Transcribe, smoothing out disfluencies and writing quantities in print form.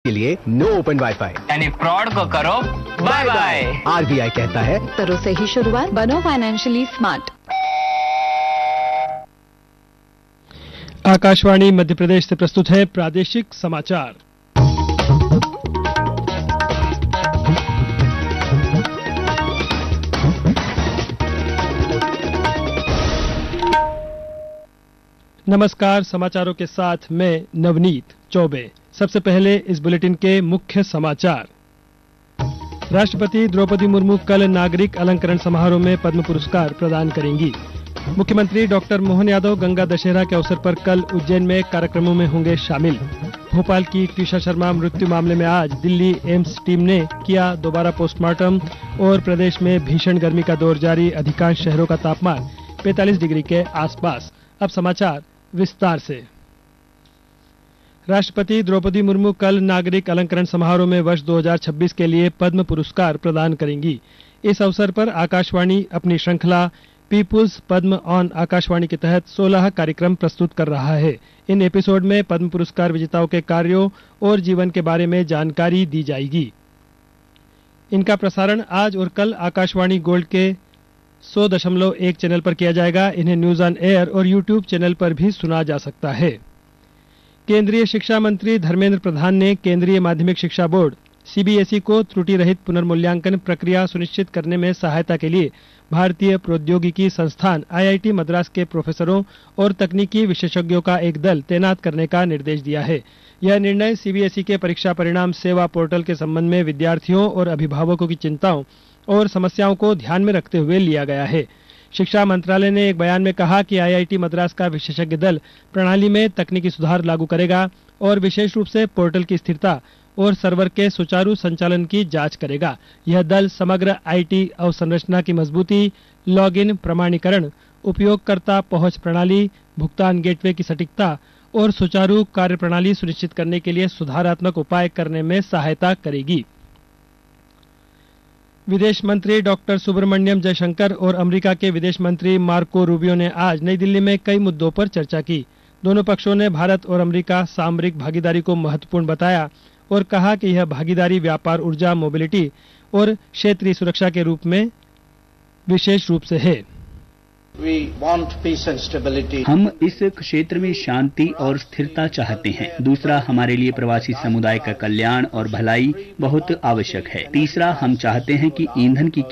के लिए know open wifi, यानी फ्रॉड को करो बाय बाय। RBI कहता है करो सही शुरुआत, बनो फाइनेंशियली स्मार्ट। आकाशवाणी मध्य प्रदेश से प्रस्तुत है प्रादेशिक समाचार। नमस्कार, समाचारों के साथ मैं नवनीत चौबे। सबसे पहले इस बुलेटिन के मुख्य समाचार। राष्ट्रपति द्रौपदी मुर्मू कल नागरिक अलंकरण समारोह में पद्म पुरस्कार प्रदान करेंगी। मुख्यमंत्री डॉक्टर मोहन यादव गंगा दशहरा के अवसर पर कल उज्जैन में कार्यक्रमों में होंगे शामिल। भोपाल की टीशा शर्मा मृत्यु मामले में आज दिल्ली एम्स टीम ने किया दोबारा पोस्टमार्टम और प्रदेश में भीषण गर्मी का दौर जारी, अधिकांश शहरों का तापमान 45 डिग्री के आसपास। अब समाचार विस्तार से। राष्ट्रपति द्रौपदी मुर्मू कल नागरिक अलंकरण समारोह में वर्ष 2026 के लिए पद्म पुरस्कार प्रदान करेंगी। इस अवसर पर आकाशवाणी अपनी श्रृंखला पीपुल्स पद्म ऑन आकाशवाणी के तहत 16 कार्यक्रम प्रस्तुत कर रहा है। इन एपिसोड में पद्म पुरस्कार विजेताओं के कार्यों और जीवन के बारे में जानकारी दी जाएगी। इनका प्रसारण आज और कल आकाशवाणी गोल्ड के 100.1 चैनल पर किया जाएगा। इन्हें न्यूज ऑन एयर और यूट्यूब चैनल पर भी सुना जा सकता है। केंद्रीय शिक्षा मंत्री धर्मेंद्र प्रधान ने केंद्रीय माध्यमिक शिक्षा बोर्ड CBSE को त्रुटि रहित पुनर्मूल्यांकन प्रक्रिया सुनिश्चित करने में सहायता के लिए भारतीय प्रौद्योगिकी संस्थान IIT मद्रास के प्रोफेसरों और तकनीकी विशेषज्ञों का एक दल तैनात करने का निर्देश दिया है। यह निर्णय CBSE के परीक्षा परिणाम सेवा पोर्टल के संबंध में विद्यार्थियों और अभिभावकों की चिंताओं और समस्याओं को ध्यान में रखते हुए लिया गया है। शिक्षा मंत्रालय ने एक बयान में कहा कि IIT मद्रास का विशेषज्ञ दल प्रणाली में तकनीकी सुधार लागू करेगा और विशेष रूप से पोर्टल की स्थिरता और सर्वर के सुचारू संचालन की जांच करेगा। यह दल समग्र IT अवसंरचना की मजबूती, लॉगिन प्रमाणीकरण, उपयोगकर्ता पहुंच प्रणाली, भुगतान गेटवे की सटीकता और सुचारू कार्यप्रणाली सुनिश्चित करने के लिए सुधारात्मक उपाय करने में सहायता करेगी। विदेश मंत्री डॉक्टर सुब्रमण्यम जयशंकर और अमेरिका के विदेश मंत्री मार्को रूबियो ने आज नई दिल्ली में कई मुद्दों पर चर्चा की। दोनों पक्षों ने भारत और अमेरिका सामरिक भागीदारी को महत्वपूर्ण बताया और कहा कि यह भागीदारी व्यापार, ऊर्जा, मोबिलिटी और क्षेत्रीय सुरक्षा के रूप में विशेष रूप से है। हम इस क्षेत्र में शांति और स्थिरता चाहते हैं। दूसरा, हमारे लिए प्रवासी समुदाय का कल्याण और भलाई बहुत आवश्यक है। तीसरा, हम चाहते हैं कि ईंधन की